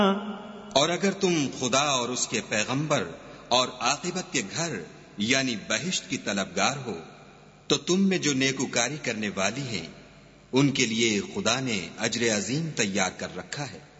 और अगर तुम खुदा और उसके पैगंबर और आखिरत के घर यानी बहिश्त की तलबगार हो, तो तुम में जो नेकुकारी करने वाली हैं, उनके लिए खुदा ने अजर अजीम तैयार कर रखा है।